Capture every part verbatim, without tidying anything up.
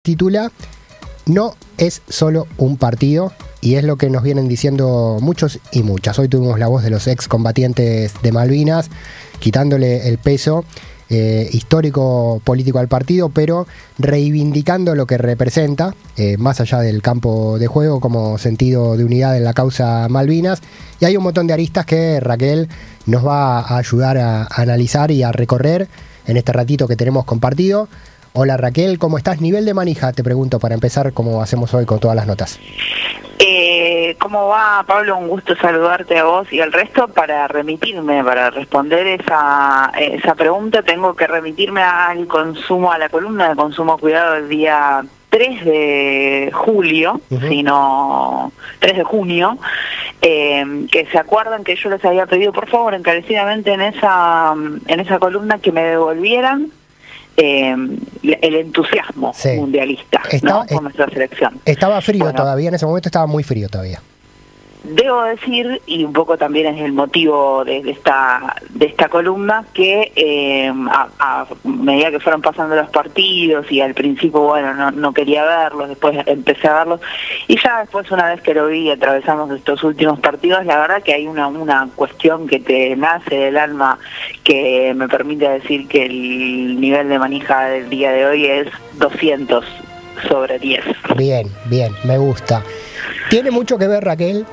titula No es solo un partido, y es lo que nos vienen diciendo muchos y muchas. Hoy tuvimos la voz de los excombatientes de Malvinas, quitándole el peso eh, histórico político al partido, pero reivindicando lo que representa, eh, más allá del campo de juego, como sentido de unidad en la causa Malvinas. Y hay un montón de aristas que Raquel nos va a ayudar a, a analizar y a recorrer en este ratito que tenemos compartido. Hola Raquel, ¿cómo estás? Nivel de manija, te pregunto, para empezar, como hacemos hoy con todas las notas. Eh, ¿Cómo va, Pablo? Un gusto saludarte a vos y al resto. Para remitirme, para responder esa esa pregunta, tengo que remitirme al consumo, a la columna de consumo cuidado del día tres de julio, uh-huh. sino tres de junio, eh, que se acuerdan que yo les había pedido, por favor, encarecidamente en esa en esa columna que me devolvieran Eh, el entusiasmo sí. mundialista estaba, ¿no? con nuestra selección. Estaba frío bueno, todavía, en ese momento estaba muy frío todavía. Debo decir, y un poco también es el motivo de, de esta de esta columna, que eh, a, a medida que fueron pasando los partidos, y al principio, bueno, no, no quería verlos, después empecé a verlos, y ya después, una vez que lo vi y atravesamos estos últimos partidos, la verdad que hay una, una cuestión que te nace del alma que me permite decir que el nivel de manija del día de hoy es doscientos sobre diez. Bien, bien, me gusta. Tiene mucho que ver, Raquel,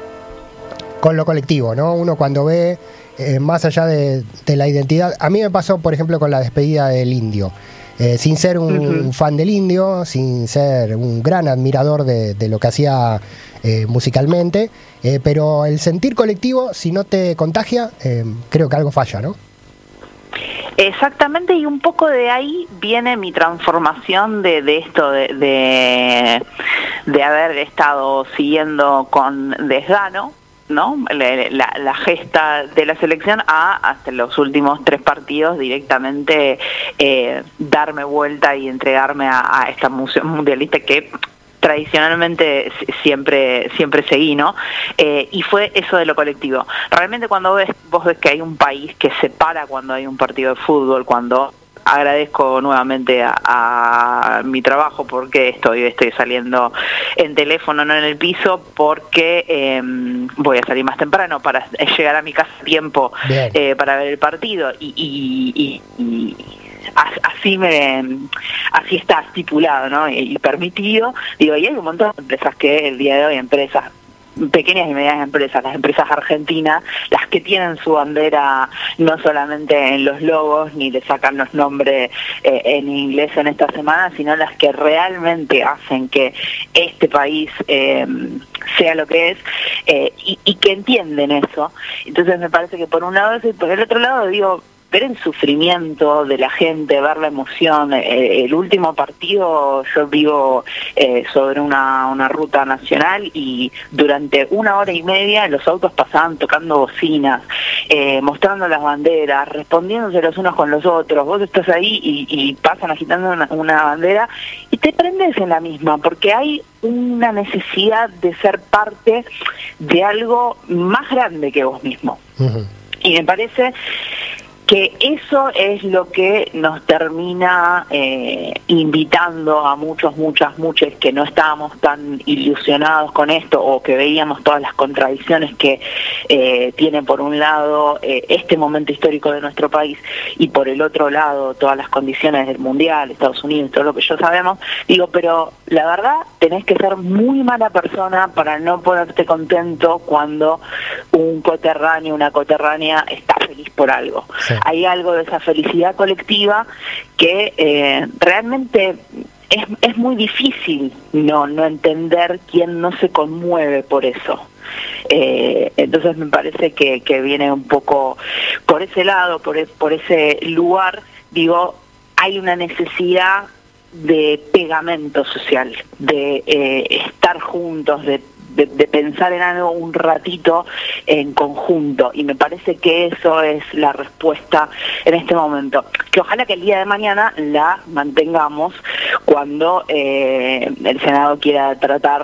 con lo colectivo, ¿no? Uno cuando ve, eh, más allá de, de la identidad, a mí me pasó, por ejemplo, con la despedida del Indio, eh, sin ser un uh-huh. fan del Indio, sin ser un gran admirador de, de lo que hacía eh, musicalmente, eh, pero el sentir colectivo, si no te contagia, eh, creo que algo falla, ¿no? Exactamente, y un poco de ahí viene mi transformación de, de esto, de, de, de haber estado siguiendo con desgano, ¿no? La, la, la gesta de la selección, a hasta los últimos tres partidos directamente eh, darme vuelta y entregarme a, a esta mundialista que tradicionalmente siempre siempre seguí, ¿no? Eh, y fue eso de lo colectivo. Realmente cuando ves, vos ves que hay un país que se para cuando hay un partido de fútbol, cuando agradezco nuevamente a, a mi trabajo, porque estoy estoy saliendo en teléfono, no en el piso, porque eh, voy a salir más temprano para llegar a mi casa a tiempo eh, para ver el partido, y, y, y, y así me así está estipulado, ¿no? Y, y permitido. Digo, y hay un montón de empresas que el día de hoy, empresas pequeñas y medianas empresas, las empresas argentinas, las que tienen su bandera no solamente en los logos, ni le sacan los nombres eh, en inglés en esta semana, sino las que realmente hacen que este país eh, sea lo que es, eh, y, y que entienden eso. Entonces me parece que por un lado eso, y por el otro lado digo, ver el sufrimiento de la gente, ver la emoción. Eh, el último partido, yo vivo eh, sobre una, una ruta nacional, y durante una hora y media los autos pasaban tocando bocinas, eh, mostrando las banderas, respondiéndose los unos con los otros. Vos estás ahí y, y pasan agitando una, una bandera y te prendes en la misma, porque hay una necesidad de ser parte de algo más grande que vos mismo. Uh-huh. Y me parece que eso es lo que nos termina eh, invitando a muchos, muchas, muchas que no estábamos tan ilusionados con esto, o que veíamos todas las contradicciones que eh, tiene por un lado eh, este momento histórico de nuestro país, y por el otro lado todas las condiciones del Mundial, Estados Unidos, todo lo que ya sabemos. Digo, pero la verdad tenés que ser muy mala persona para no ponerte contento cuando un coterráneo, una coterránea está feliz por algo. Sí. Hay algo de esa felicidad colectiva que eh, realmente es, es muy difícil no, no entender quién no se conmueve por eso. Eh, entonces me parece que, que viene un poco por ese lado, por, por ese lugar. Digo, hay una necesidad de pegamento social, de eh, estar juntos, de De, de pensar en algo un ratito en conjunto, y me parece que eso es la respuesta en este momento, que ojalá que el día de mañana la mantengamos cuando eh, el Senado quiera tratar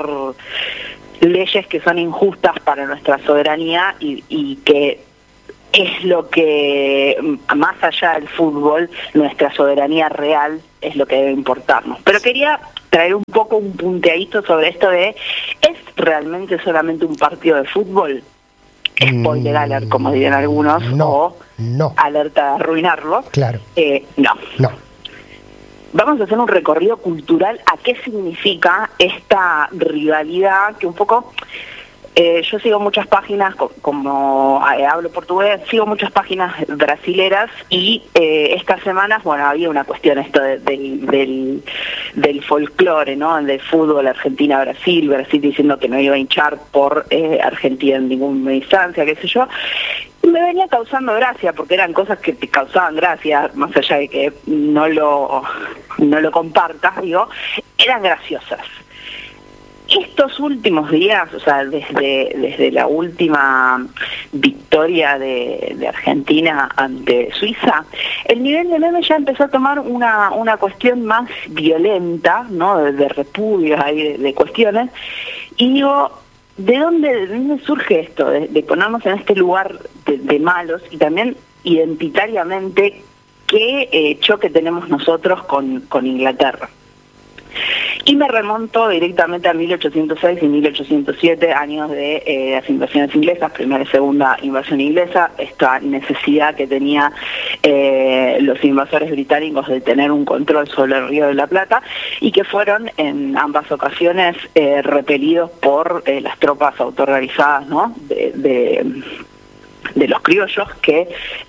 leyes que son injustas para nuestra soberanía, y, y que es lo que, más allá del fútbol, nuestra soberanía real es lo que debe importarnos. Pero quería traer un poco un punteadito sobre esto de, ¿es realmente solamente un partido de fútbol? Spoiler alert, como dirían algunos, no, o no. alerta de arruinarlo. Claro. Eh, no. No. Vamos a hacer un recorrido cultural a qué significa esta rivalidad que un poco... Eh, yo sigo muchas páginas, como eh, hablo portugués, sigo muchas páginas brasileras y eh, estas semanas, bueno, había una cuestión esto de, del, del, del folclore, ¿no? Del fútbol Argentina-Brasil, Brasil diciendo que no iba a hinchar por eh, Argentina en ninguna instancia, qué sé yo. Y me venía causando gracia, porque eran cosas que te causaban gracia, más allá de que no lo, no lo compartas, digo, eran graciosas. Estos últimos días, o sea, desde, desde la última victoria de, de Argentina ante Suiza, el nivel de meme ya empezó a tomar una, una cuestión más violenta, ¿no? De, de repudio ahí, de, de cuestiones. Y digo, ¿de dónde, de dónde surge esto? De, de ponernos en este lugar de, de malos y también identitariamente qué eh, choque tenemos nosotros con, con Inglaterra. Y me remonto directamente a mil ochocientos seis y mil ochocientos siete, años de eh, las invasiones inglesas, primera y segunda invasión inglesa, esta necesidad que tenía eh, los invasores británicos de tener un control sobre el Río de la Plata y que fueron en ambas ocasiones eh, repelidos por eh, las tropas autoorganizadas, ¿no? de, de, de los criollos que...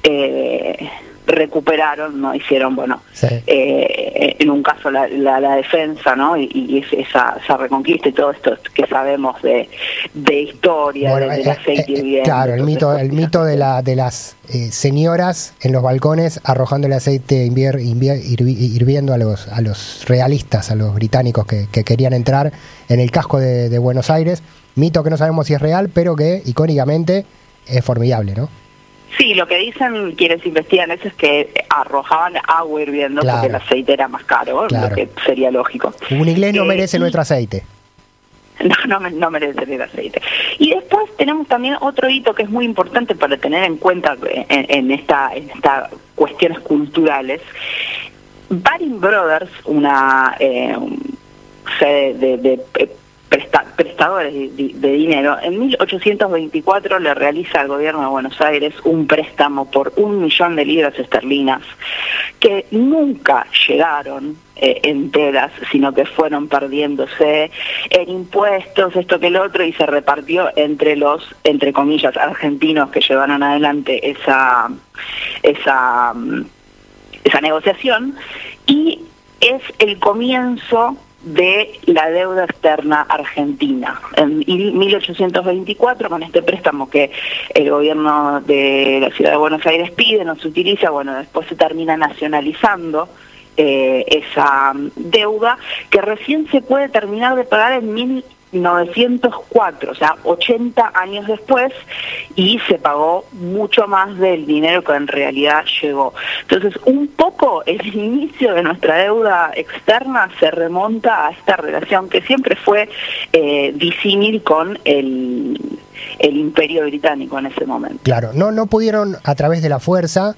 Eh, recuperaron, no hicieron, bueno, sí. eh, en un caso la, la, la defensa, ¿no? Y, y esa, esa reconquista y todo esto que sabemos de, de historia, bueno, de, del eh, aceite eh, hirviendo. Claro, el mito, el mito de la de las eh, señoras en los balcones arrojando el aceite invier, invier, hirviendo a los a los realistas, a los británicos que, que querían entrar en el casco de, de Buenos Aires. Mito que no sabemos si es real, pero que icónicamente es formidable, ¿no? Sí, lo que dicen quienes investigan eso es que arrojaban agua hirviendo, claro, porque el aceite era más caro, claro, lo que sería lógico. Un inglés no eh, merece y... nuestro aceite. No, no, no merece el aceite. Y después tenemos también otro hito que es muy importante para tener en cuenta en, en esta en estas cuestiones culturales. Baring Brothers, una eh, sede de, de, de Presta, prestadores de, de dinero, en mil ochocientos veinticuatro le realiza al gobierno de Buenos Aires un préstamo por un millón de libras esterlinas que nunca llegaron eh, enteras, sino que fueron perdiéndose en impuestos, esto que el otro, y se repartió entre los, entre comillas, argentinos que llevaron adelante esa, esa, esa negociación, y es el comienzo de la deuda externa argentina. En mil ochocientos veinticuatro, con este préstamo que el gobierno de la ciudad de Buenos Aires pide, no se utiliza, bueno, después se termina nacionalizando eh, esa deuda, que recién se puede terminar de pagar en mil novecientos cuatro, o sea, ochenta años después, y se pagó mucho más del dinero que en realidad llegó. Entonces, un poco el inicio de nuestra deuda externa se remonta a esta relación que siempre fue eh, disímil con el, el Imperio Británico en ese momento. Claro, no, no pudieron a través de la fuerza,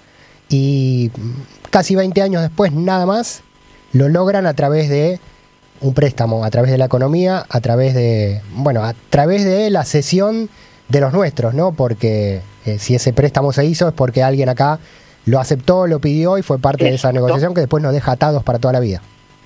y casi veinte años después, nada más, lo logran a través de un préstamo, a través de la economía, a través de, bueno, a través de la cesión de los nuestros, ¿no? Porque eh, si ese préstamo se hizo es porque alguien acá lo aceptó, lo pidió y fue parte de esa negociación que después nos deja atados para toda la vida.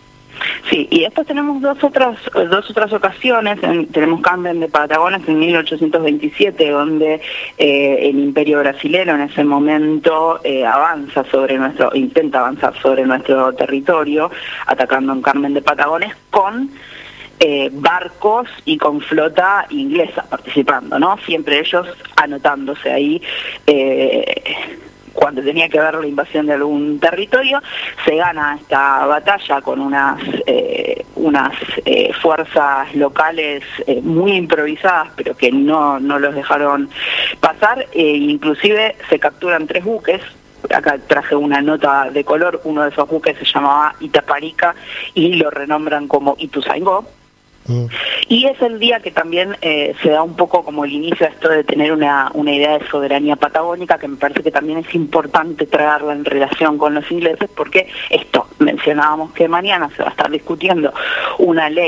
Sí, y después tenemos dos otras dos otras ocasiones. En, tenemos Camden de Patagones en mil ochocientos veintisiete, donde eh, el Imperio Brasilero en ese momento eh, avanza sobre nuestro, intenta avanzar sobre nuestro territorio, atacando en Carmen de Patagones con eh, barcos y con flota inglesa participando, ¿no? Siempre ellos anotándose ahí. Eh, Cuando tenía que ver la invasión de algún territorio, se gana esta batalla con unas eh, unas eh, fuerzas locales eh, muy improvisadas, pero que no, no los dejaron pasar, e inclusive se capturan tres buques. Acá traje una nota de color, uno de esos buques se llamaba Itaparica y lo renombran como Ituzaingó. Mm. Y es el día que también eh, se da un poco como el inicio a esto de tener una, una idea de soberanía patagónica, que me parece que también es importante traerla en relación con los ingleses, porque esto, mencionábamos que mañana se va a estar discutiendo una ley